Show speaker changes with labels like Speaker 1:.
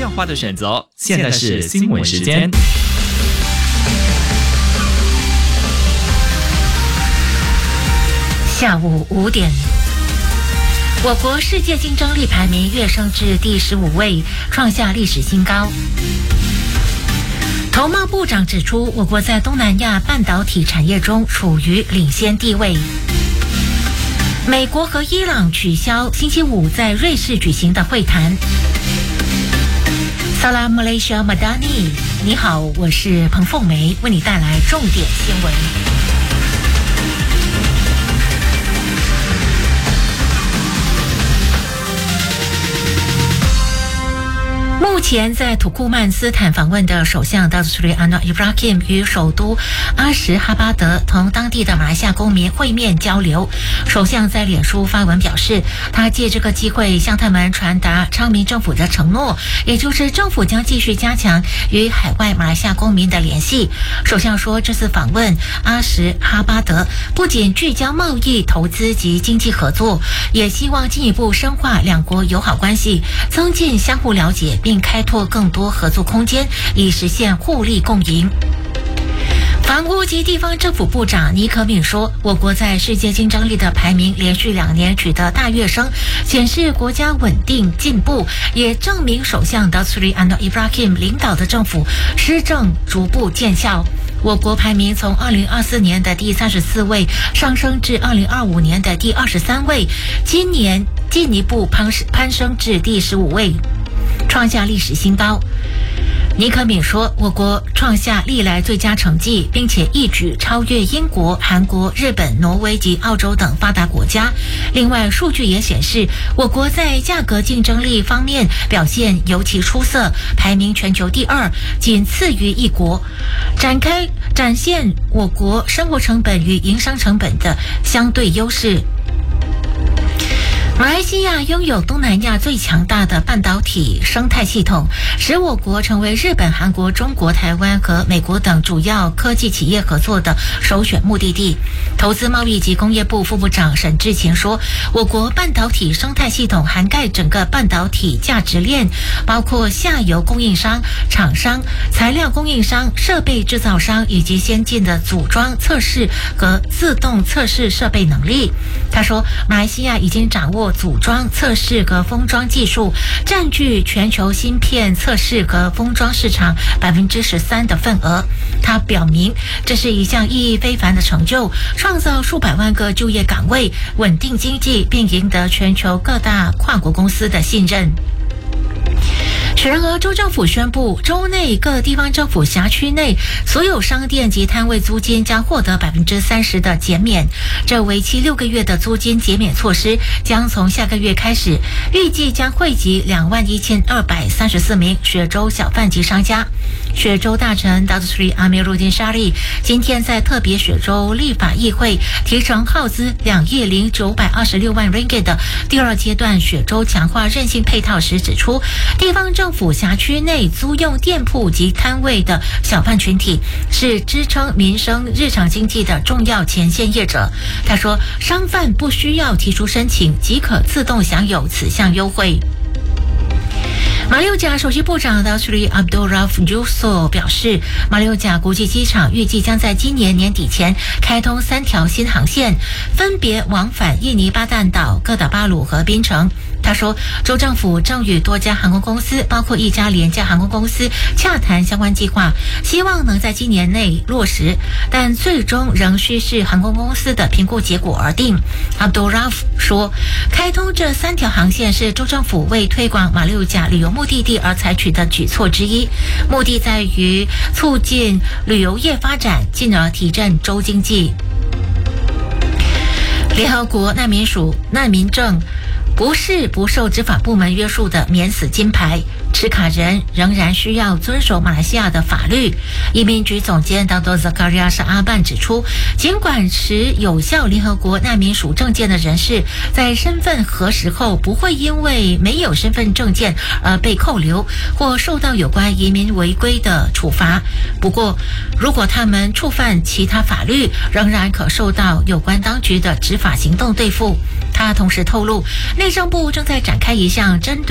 Speaker 1: 样化的选择。现在是新闻时间。
Speaker 2: 下午5点，我国世界竞争力排名跃升至第15位，创下历史新高。头贸部长指出，我国在东南亚半导体产业中处于领先地位。美国和伊朗取消星期五在瑞士举行的会谈。Salam Malaysia Madani， 你好，我是彭凤梅，为你带来重点新闻。目前在土库曼斯坦访问的首相达斯里安诺伊布拉金与首都阿什哈巴德同当地的马来西亚公民会面交流。首相在脸书发文表示，他借这个机会向他们传达昌明政府的承诺，也就是政府将继续加强与海外马来西亚公民的联系。首相说，这次访问阿什哈巴德不仅聚焦贸易、投资及经济合作，也希望进一步深化两国友好关系，增进相互了解，并开拓更多合作空间，以实现互利共赢。房屋及地方政府部长尼可敏说，我国在世界竞争力的排名连续2年取得大跃升，显示国家稳定进步，也证明首相达斯里安诺伊布拉金领导的政府施政逐步见效。我国排名从2024年的第34位上升至2025年的第23位，今年进一步攀升至第15位，创下历史新高。尼可敏说，我国创下历来最佳成绩，并且一举超越英国、韩国、日本、挪威及澳洲等发达国家。另外，数据也显示，我国在价格竞争力方面表现尤其出色，排名全球第2，仅次于一国，展现我国生活成本与营商成本的相对优势。马来西亚拥有东南亚最强大的半导体生态系统，使我国成为日本、韩国、中国、台湾和美国等主要科技企业合作的首选目的地。投资贸易及工业部副部长沈志勤说，我国半导体生态系统涵盖整个半导体价值链，包括下游供应商、厂商、材料供应商、设备制造商以及先进的组装、测试和自动测试设备能力。他说，马来西亚已经掌握组装、测试和封装技术，占据全球芯片测试和封装市场13%的份额。他表明，这是一项意义非凡的成就，创造数百万个就业岗位，稳定经济，并赢得全球各大跨国公司的信任。雪兰莪州政府宣布，州内各地方政府辖区内所有商店及摊位租金将获得30%的减免。这为期6个月的租金减免措施将从下个月开始，预计将惠及21234名雪州小贩及商家。雪州大臣达斯里阿米鲁丁沙利今天在特别雪州立法议会提成耗资2亿0926万 ringgit 的第2阶段雪州强化韧性配套时指出，地方政府辖区内租用店铺及摊位的小贩群体是支撑民生日常经济的重要前线业者。他说，商贩不需要提出申请即可自动享有此项优惠。马六甲首席部长达斯里阿卜杜拉夫尤索表示，马六甲国际机场预计将在今年年底前开通3条新航线，分别往返印尼巴旦岛、哥打巴鲁和槟城。他说，州政府正与多家航空公司，包括一家廉价航空公司洽谈相关计划，希望能在今年内落实，但最终仍需视航空公司的评估结果而定。阿卜杜拉夫说，开通这3条航线是州政府为推广马六甲旅游目的地而采取的举措之一，目的在于促进旅游业发展，进而提振州经济。联合国难民署难民证不是不受执法部门约束的免死金牌，持卡人仍然需要遵守马来西亚的法律。移民局总监当多 Zakarias 阿班指出，尽管持有效联合国难民署证件的人士在身份核实后不会因为没有身份证件而被扣留或受到有关移民违规的处罚，不过如果他们触犯其他法律，仍然可受到有关当局的执法行动对付。他同时透露，内政部正在展开一项针对